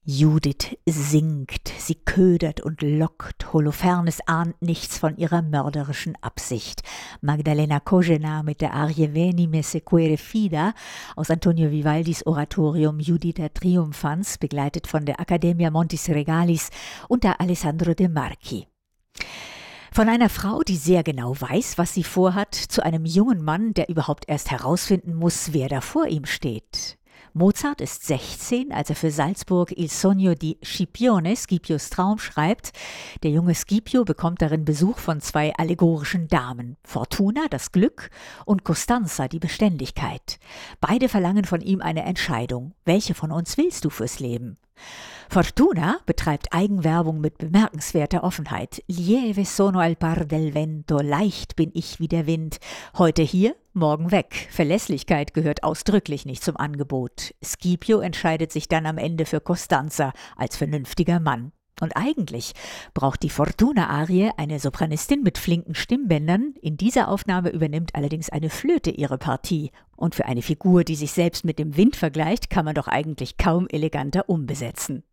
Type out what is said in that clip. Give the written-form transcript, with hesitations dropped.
Judith singt, sie ködert und lockt, Holofernes ahnt nichts von ihrer mörderischen Absicht. Magdalena Kožena mit der Arie Veni me sequere fida aus Antonio Vivaldis Oratorium Juditha Triumphans, begleitet von der Accademia Montis Regalis unter Alessandro De Marchi. Von einer Frau, die sehr genau weiß, was sie vorhat, zu einem jungen Mann, der überhaupt erst herausfinden muss, wer da vor ihm steht. Mozart ist 16, als er für Salzburg Il sogno di Scipione, Scipios Traum, schreibt. Der junge Scipio bekommt darin Besuch von zwei allegorischen Damen, Fortuna, das Glück, und Costanza, die Beständigkeit. Beide verlangen von ihm eine Entscheidung. Welche von uns willst du fürs Leben? Fortuna betreibt Eigenwerbung mit bemerkenswerter Offenheit. Lieve sono al par del vento, leicht bin ich wie der Wind. Heute hier, morgen weg. Verlässlichkeit gehört ausdrücklich nicht zum Angebot. Scipio entscheidet sich dann am Ende für Costanza als vernünftiger Mann. Und eigentlich braucht die Fortuna-Arie eine Sopranistin mit flinken Stimmbändern. In dieser Aufnahme übernimmt allerdings eine Flöte ihre Partie. Und für eine Figur, die sich selbst mit dem Wind vergleicht, kann man doch eigentlich kaum eleganter umbesetzen.